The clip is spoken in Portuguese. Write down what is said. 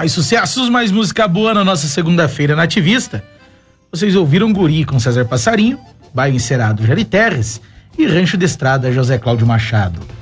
Mais sucessos, mais música boa na nossa segunda-feira nativista. Vocês ouviram Guri com César Passarinho, Bairro Encerado Jari Terres e Rancho de Estrada José Cláudio Machado.